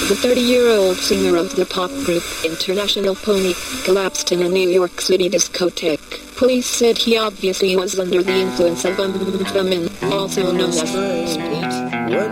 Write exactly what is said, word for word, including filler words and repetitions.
The thirty-year-old singer of the pop group International Pony collapsed in a New York City discotheque. Police said he obviously was under the influence of amphetamine, also known as speech.